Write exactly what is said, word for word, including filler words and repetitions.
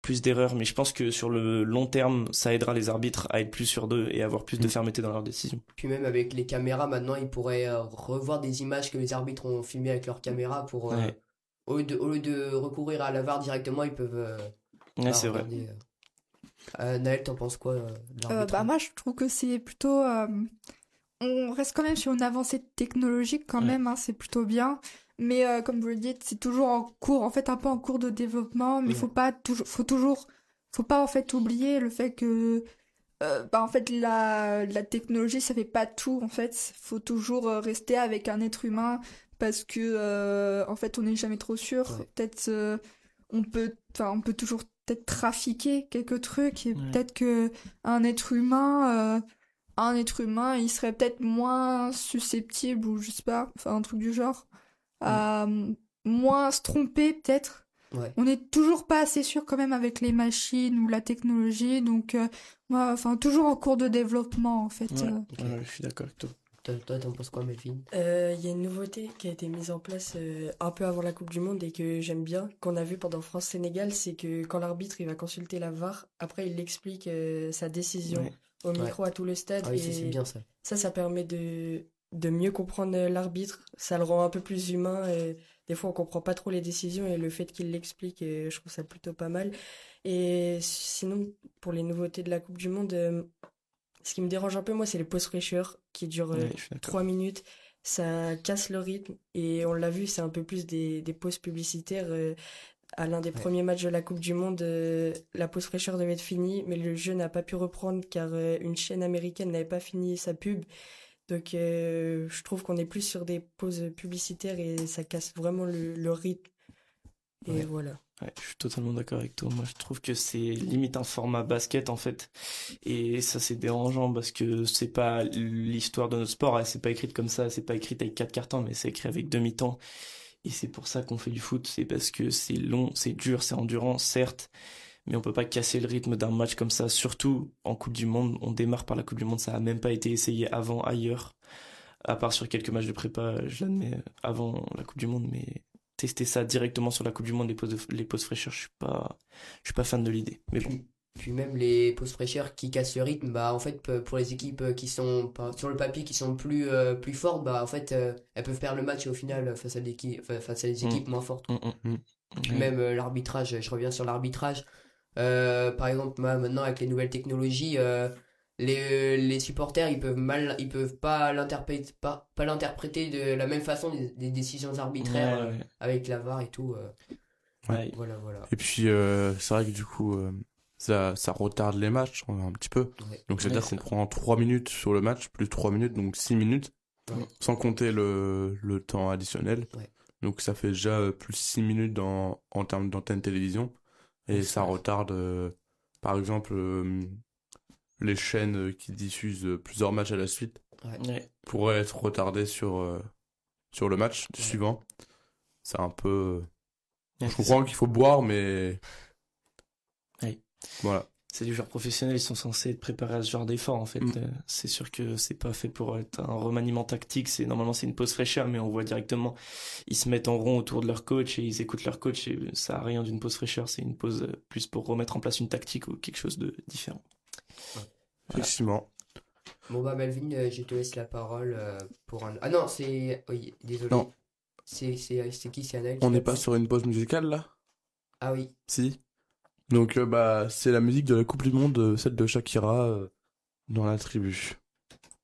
plus d'erreurs, mais je pense que sur le long terme, ça aidera les arbitres à être plus sûrs d'eux et avoir plus de fermeté dans leurs décisions. Puis même avec les caméras, maintenant, ils pourraient euh, revoir des images que les arbitres ont filmées avec leurs caméras pour, euh, Ouais, au lieu de, au lieu de recourir à la V A R directement, ils peuvent euh, ouais, bah, c'est vrai. regarder. euh. Euh, Naël, t'en penses quoi euh, de Euh, l'arbitrage? bah moi je trouve que c'est plutôt euh, on reste quand même sur une avancée technologique quand Ouais. même, hein, c'est plutôt bien. Mais euh, comme vous le dites, c'est toujours en cours, en fait un peu en cours de développement. Mais Ouais. faut pas toujours, faut toujours, faut pas en fait oublier le fait que, euh, bah en fait la la technologie ça fait pas tout en fait. Faut toujours euh, rester avec un être humain parce que euh, en fait on n'est jamais trop sûr. Ouais. Peut-être euh, on peut, enfin on peut toujours peut-être trafiquer quelques trucs et Ouais. peut-être que un être humain. Euh, un être humain, il serait peut-être moins susceptible, ou je sais pas, enfin un truc du genre, à euh, moins se tromper peut-être. Ouais. On n'est toujours pas assez sûr quand même avec les machines ou la technologie, donc euh, moi, enfin toujours en cours de développement en fait. Ouais, euh. Ok. ouais, je suis d'accord avec toi. Toi, toi, t'en penses quoi, Melvin? Euh, Il y a une nouveauté qui a été mise en place euh, un peu avant la Coupe du Monde et que j'aime bien, qu'on a vu pendant France-Sénégal, c'est que quand l'arbitre il va consulter la V A R, après il explique euh, sa décision Ouais. au micro à tout le stade. Ah oui, ça, et c'est bien ça. ça, ça permet de, de mieux comprendre euh, l'arbitre. Ça le rend un peu plus humain. Et des fois, on comprend pas trop les décisions et le fait qu'il l'explique, euh, je trouve ça plutôt pas mal. Et sinon, pour les nouveautés de la Coupe du Monde, euh, ce qui me dérange un peu, moi, c'est les pauses fraîcheurs qui durent euh, Ouais, je suis d'accord. trois minutes. Ça casse le rythme et on l'a vu, c'est un peu plus des, des pauses publicitaires. euh, à l'un des Ouais. premiers matchs de la Coupe du Monde, euh, la pause fraîcheur devait être finie, mais le jeu n'a pas pu reprendre car euh, une chaîne américaine n'avait pas fini sa pub. Donc euh, je trouve qu'on est plus sur des pauses publicitaires et ça casse vraiment le, le rythme. Et Ouais. voilà. Ouais, je suis totalement d'accord avec toi. Moi, je trouve que c'est limite un format basket, en fait. Et ça, c'est dérangeant parce que c'est pas l'histoire de notre sport. Elle, c'est pas écrite comme ça. C'est pas écrite avec quatre cartons, mais c'est écrit avec demi-temps. Et c'est pour ça qu'on fait du foot. C'est parce que c'est long, c'est dur, c'est endurant, certes. Mais on peut pas casser le rythme d'un match comme ça. Surtout en Coupe du Monde. On démarre par la Coupe du Monde. Ça a même pas été essayé avant, ailleurs. À part sur quelques matchs de prépa, je l'admets, avant la Coupe du Monde, mais tester ça directement sur la Coupe du Monde, les pauses, de- les pauses fraîcheurs, je suis pas, je suis pas fan de l'idée. Mais bon, Puis, puis même les pauses fraîcheurs qui cassent le rythme, bah en fait pe- pour les équipes euh, qui sont pas- sur le papier qui sont plus euh, plus fortes, bah en fait euh, elles peuvent perdre le match au final euh, face à des équipes face à des Mm. équipes moins fortes. hum, hum, hum. Puis Ouais. même euh, l'arbitrage, je reviens sur l'arbitrage. Euh, par exemple, moi, maintenant avec les nouvelles technologies, euh, les, les supporters ils peuvent mal, ils peuvent pas l'interpréter, pas, pas l'interpréter de la même façon des, des décisions arbitraires Ouais, euh, ouais. avec la V A R et tout. euh. Ouais. Voilà, voilà. Et puis, euh, c'est vrai que du coup, euh, ça, ça retarde les matchs euh, un petit peu. Ouais. Donc, c'est-à-dire Ouais, qu'on ça- prend trois minutes sur le match, plus trois minutes, donc six minutes, Ouais. sans compter le, le temps additionnel. Ouais. Donc, ça fait déjà euh, plus six minutes dans, en termes d'antenne télévision. Et Ouais, ça c'est vrai. retarde, euh, par exemple, euh, les chaînes euh, qui diffusent euh, plusieurs matchs à la suite Ouais. pourraient être retardées sur, euh, sur le match Ouais. suivant. C'est un peu... Ouais, Je c'est comprends qu'il faut boire, mais... Ouais. Voilà. C'est du genre professionnel, ils sont censés être préparés à ce genre d'effort en fait. Mm. Euh, c'est sûr que c'est pas fait pour être un remaniement tactique, c'est normalement c'est une pause fraîcheur, mais on voit directement ils se mettent en rond autour de leur coach et ils écoutent leur coach et ça a rien d'une pause fraîcheur, c'est une pause euh, plus pour remettre en place une tactique ou quelque chose de différent. Voilà. Effectivement. Bon bah Melvin, euh, je te laisse la parole euh, pour un... Ah non, c'est... Oui, désolé. Non. C'est, c'est, c'est qui? C'est Anaël qui On n'est l'a pas pas sur une pause musicale, là? Ah oui. Si. Donc, euh, bah, c'est la musique de la Coupe du Monde, euh, celle de Shakira, euh, dans la tribu.